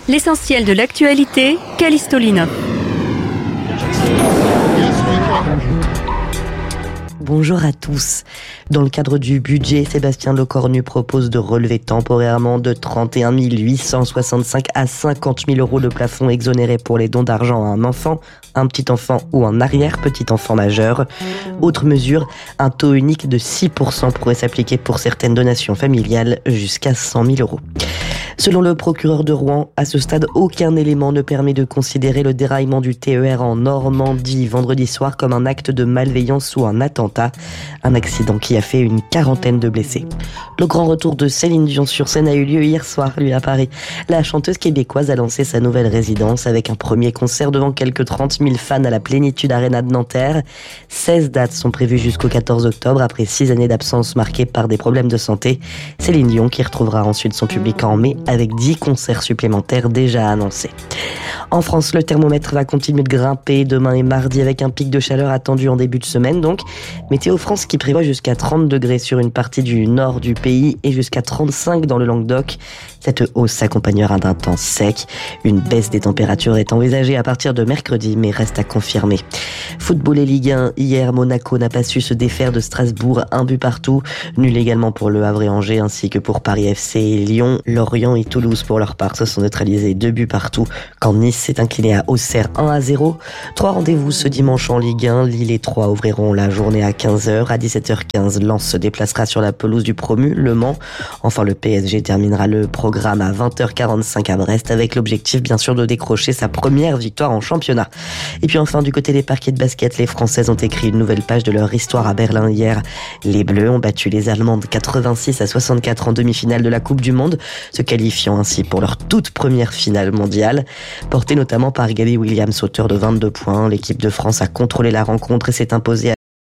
L'essentiel de l'actualité, Callisto Linov. Bonjour à tous. Dans le cadre du budget, Sébastien Lecornu propose de relever temporairement de 31 865 à 50 000 euros le plafond exonéré pour les dons d'argent à un enfant, un petit enfant ou un arrière-petit enfant majeur. Autre mesure, un taux unique de 6% pourrait s'appliquer pour certaines donations familiales jusqu'à 100 000 euros. Selon le procureur de Rouen, à ce stade, aucun élément ne permet de considérer le déraillement du TER en Normandie vendredi soir comme un acte de malveillance ou un attentat. Un accident qui a fait une quarantaine de blessés. Le grand retour de Céline Dion sur scène a eu lieu hier soir, à Paris. La chanteuse québécoise a lancé sa nouvelle résidence avec un premier concert devant quelques 30 000 fans à la Plénitude Arena de Nanterre. 16 dates sont prévues jusqu'au 14 octobre après 6 années d'absence marquées par des problèmes de santé. Céline Dion qui retrouvera ensuite son public en mai avec 10 concerts supplémentaires déjà annoncés. En France, le thermomètre va continuer de grimper demain et mardi avec un pic de chaleur attendu en début de semaine. Donc, Météo France qui prévoit jusqu'à 30 degrés sur une partie du nord du pays et jusqu'à 35 dans le Languedoc. Cette hausse s'accompagnera d'un temps sec. Une baisse des températures est envisagée à partir de mercredi, mais reste à confirmer. Football et Ligue 1. Hier, Monaco n'a pas su se défaire de Strasbourg. 1 but partout. Nul également pour Le Havre et Angers, ainsi que pour Paris FC et Lyon. Lorient et Toulouse, pour leur part, se sont neutralisés 2 buts partout, quand Nice s'est incliné à Auxerre 1-0. 3 rendez-vous ce dimanche en Ligue 1. Lille et Troyes ouvriront la journée à 15h. À 17h15, Lens se déplacera sur la pelouse du promu, Le Mans. Enfin, le PSG terminera le programme à 20h45 à Brest, avec l'objectif bien sûr de décrocher sa première victoire en championnat. Et puis enfin, du côté des parquets de basket, les Françaises ont écrit une nouvelle page de leur histoire à Berlin hier. Les Bleus ont battu les Allemandes 86-64 en demi-finale de la Coupe du Monde, se qualifiant ainsi pour leur toute première finale mondiale. Portée notamment par Gabby Williams, auteur de 22 points, l'équipe de France a contrôlé la rencontre et s'est imposée à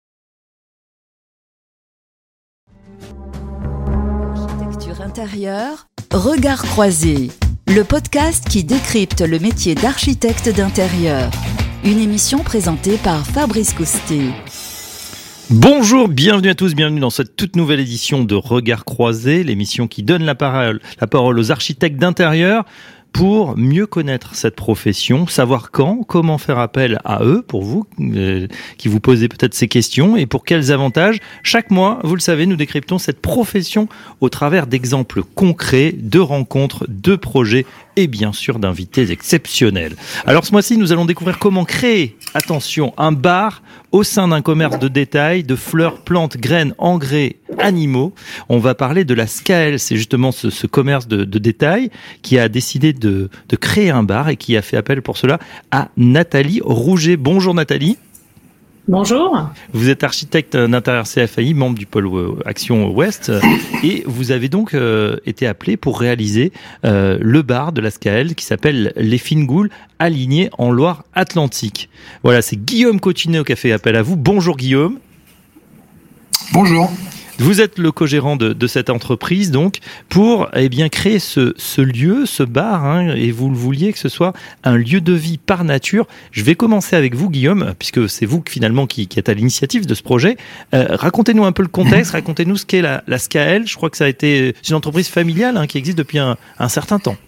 Architecture intérieure, Regard croisé, le podcast qui décrypte le métier d'architecte d'intérieur. Une émission présentée par Fabrice Coustet. Bonjour, bienvenue à tous, bienvenue dans cette toute nouvelle édition de Regard croisé, l'émission qui donne la parole aux architectes d'intérieur pour mieux connaître cette profession, savoir comment faire appel à eux, pour vous, qui vous posez peut-être ces questions, et pour quels avantages. Chaque mois, vous le savez, nous décryptons cette profession au travers d'exemples concrets, de rencontres, de projets, et bien sûr d'invités exceptionnels. Alors ce mois-ci, nous allons découvrir comment créer, attention, un bar au sein d'un commerce de détail, de fleurs, plantes, graines, engrais, animaux. On va parler de la SCAEL, c'est justement ce commerce de détail qui a décidé de créer un bar et qui a fait appel pour cela à Nathalie Rouget. Bonjour Nathalie. Bonjour. Vous êtes architecte d'intérieur CFAI, membre du pôle Action Ouest, et vous avez donc été appelé pour réaliser le bar de la SCAEL qui s'appelle Les Fines Goules, aligné en Loire-Atlantique. Voilà, c'est Guillaume Cotineau qui a fait appel à vous. Bonjour Guillaume. Bonjour. Vous êtes le co-gérant de cette entreprise, donc, pour créer ce lieu, ce bar, et vous le vouliez que ce soit un lieu de vie par nature. Je vais commencer avec vous, Guillaume, puisque c'est vous finalement qui êtes à l'initiative de ce projet. Racontez-nous un peu le contexte, racontez-nous ce qu'est la SCAEL. Je crois que c'est une entreprise familiale qui existe depuis un certain temps.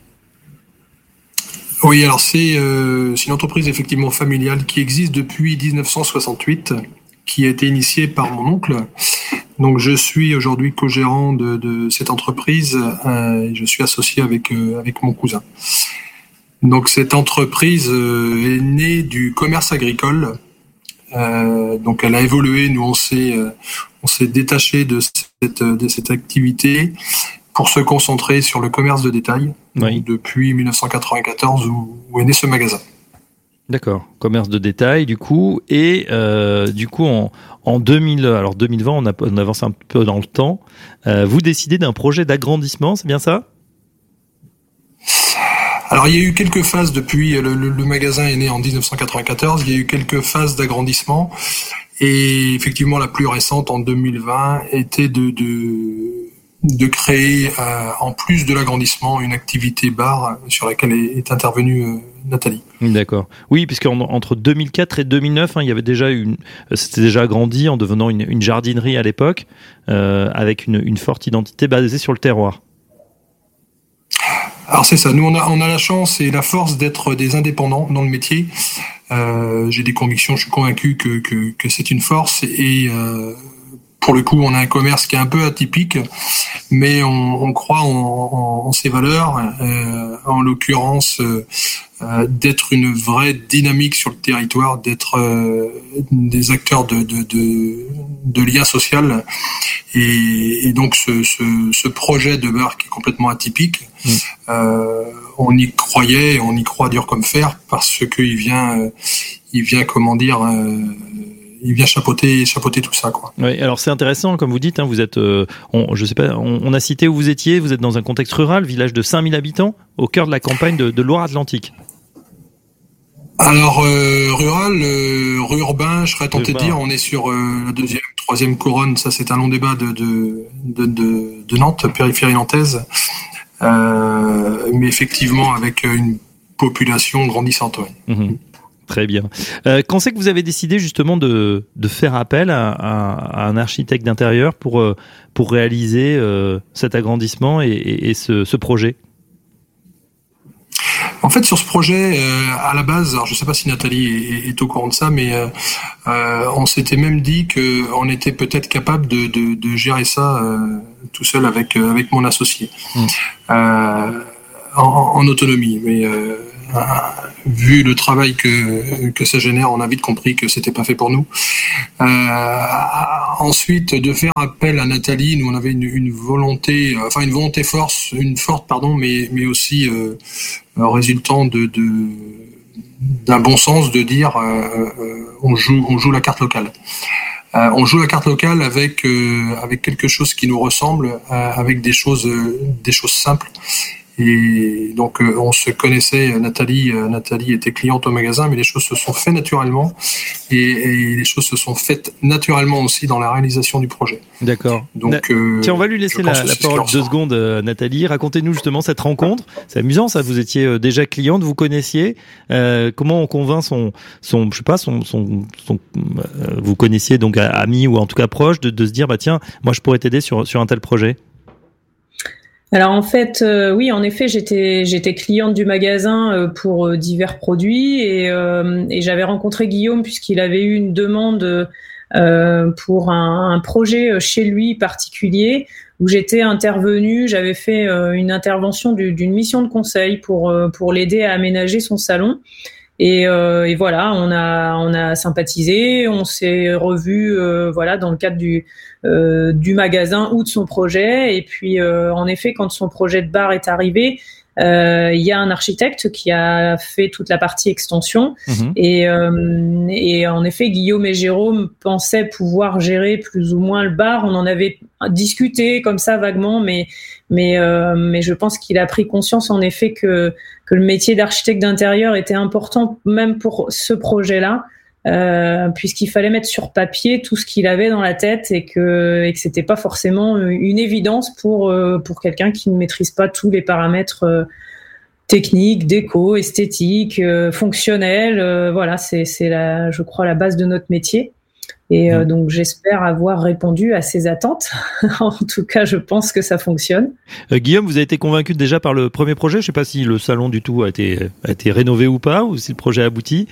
Oui, alors c'est une entreprise effectivement familiale qui existe depuis 1968, qui a été initiée par mon oncle. Donc je suis aujourd'hui co-gérant de cette entreprise, je suis associé avec mon cousin. Donc cette entreprise est née du commerce agricole, donc elle a évolué, nous on s'est détaché de cette activité pour se concentrer sur le commerce de détail, oui. Depuis 1994 où est né ce magasin. D'accord, commerce de détail du coup, et en 2020, on avance un peu dans le temps, vous décidez d'un projet d'agrandissement, c'est bien ça ? Alors il y a eu quelques phases depuis, le magasin est né en 1994, il y a eu quelques phases d'agrandissement, et effectivement la plus récente en 2020 était de créer, en plus de l'agrandissement, une activité bar sur laquelle est intervenue Nathalie. D'accord. Oui, puisqu'entre 2004 et 2009, il y avait déjà c'était déjà agrandi en devenant une jardinerie à l'époque, avec une forte identité basée sur le terroir. Alors c'est ça, nous on a la chance et la force d'être des indépendants dans le métier. J'ai des convictions, je suis convaincu que c'est une force et pour le coup on a un commerce qui est un peu atypique, mais on croit en ses valeurs, en l'occurrence d'être une vraie dynamique sur le territoire, d'être des acteurs de lien social et donc ce projet de bar qui est complètement atypique, on y croyait et on y croit dur comme fer parce que il vient comment dire il vient chapeauter tout ça, quoi. Oui, alors c'est intéressant, comme vous dites, hein, vous êtes, je sais pas, on a cité où vous étiez, vous êtes dans un contexte rural, village de 5000 habitants, au cœur de la campagne de Loire-Atlantique. Alors rural, urbain, je serais tenté de dire, on est sur la deuxième, troisième couronne, ça c'est un long débat de Nantes, périphérie nantaise, mais effectivement avec une population grandissante. Ouais. Mmh. Très bien. Quand c'est que vous avez décidé justement de faire appel à un architecte d'intérieur pour réaliser cet agrandissement et ce projet? En fait, sur ce projet, à la base, alors je ne sais pas si Nathalie est au courant de ça, mais on s'était même dit qu'on était peut-être capable de gérer ça tout seul avec mon associé, en autonomie. Mais vu le travail que ça génère, on a vite compris que c'était pas fait pour nous. Ensuite, de faire appel à Nathalie, nous on avait une volonté forte, mais aussi résultant d'un bon sens de dire on joue la carte locale. On joue la carte locale avec quelque chose qui nous ressemble, avec des choses simples. Et donc on se connaissait, Nathalie était cliente au magasin, mais les choses se sont faites naturellement et les choses se sont faites naturellement aussi dans la réalisation du projet. D'accord. Donc tiens, on va lui laisser la parole 2 secondes, Nathalie. Racontez-nous justement cette rencontre. C'est amusant, ça. Vous étiez déjà cliente, vous connaissiez. Comment on convainc vous connaissiez donc ami ou en tout cas proche de se dire bah tiens, moi je pourrais t'aider sur un tel projet. Alors en fait, oui, en effet, j'étais cliente du magasin pour divers produits et j'avais rencontré Guillaume puisqu'il avait eu une demande pour un projet chez lui particulier où j'étais intervenue. J'avais fait une intervention d'une mission de conseil pour l'aider à aménager son salon. Et voilà, on a sympathisé, on s'est revus dans le cadre du magasin ou de son projet. Et puis en effet, quand son projet de bar est arrivé, il y a un architecte qui a fait toute la partie extension. Et en effet, Guillaume et Jérôme pensaient pouvoir gérer plus ou moins le bar. On en avait discuté comme ça vaguement, mais je pense qu'il a pris conscience en effet que le métier d'architecte d'intérieur était important même pour ce projet-là, puisqu'il fallait mettre sur papier tout ce qu'il avait dans la tête et que c'était pas forcément une évidence pour quelqu'un qui ne maîtrise pas tous les paramètres techniques, déco, esthétiques, fonctionnels. Voilà, c'est je crois la base de notre métier. Et donc j'espère avoir répondu à ses attentes. En tout cas, je pense que ça fonctionne. Guillaume, vous avez été convaincu déjà par le premier projet. Je ne sais pas si le salon du tout a été rénové ou pas, ou si le projet aboutit.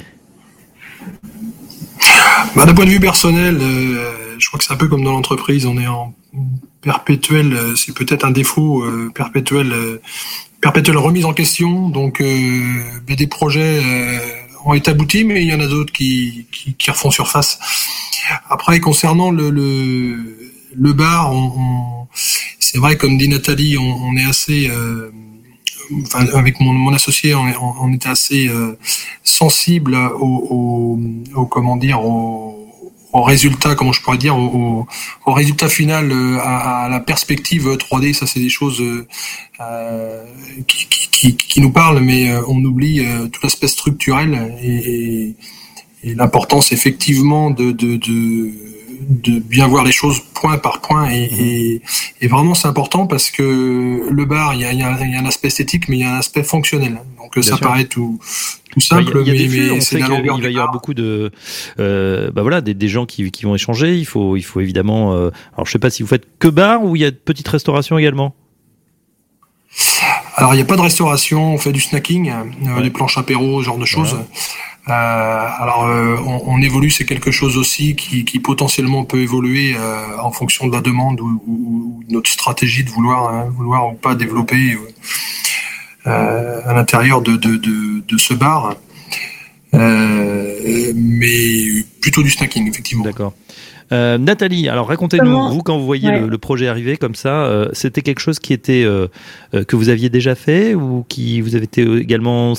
D'un point de vue personnel, je crois que c'est un peu comme dans l'entreprise. On est en perpétuel, c'est peut-être un défaut, perpétuelle remise en question. Donc des projets ont été aboutis, mais il y en a d'autres qui refont surface. Après, concernant le bar, c'est vrai, comme dit Nathalie, on est assez, avec mon associé, on était assez sensible au résultat, comment je pourrais dire, au résultat final, à la perspective 3D. Ça, c'est des choses qui nous parlent, mais on oublie tout l'aspect structurel et l'importance effectivement de bien voir les choses point par point et vraiment c'est important parce que le bar, il y a un aspect esthétique, mais il y a un aspect fonctionnel. Donc bien ça sûr. Paraît tout simple, mais c'est la longueur. Il va y avoir beaucoup de des gens qui vont échanger. Il faut évidemment. Alors je sais pas si vous faites que bar ou il y a de petites restaurations également. Alors, il n'y a pas de restauration, on fait du snacking, des planches apéro, ce genre de choses. On évolue, c'est quelque chose aussi qui potentiellement peut évoluer en fonction de la demande ou de notre stratégie de vouloir ou pas développer à l'intérieur de ce bar. Mais plutôt du snacking, effectivement. D'accord. Nathalie, alors racontez-nous, vous, quand vous voyez le projet arriver comme ça, c'était quelque chose qui était que vous aviez déjà fait ou qui vous avez été également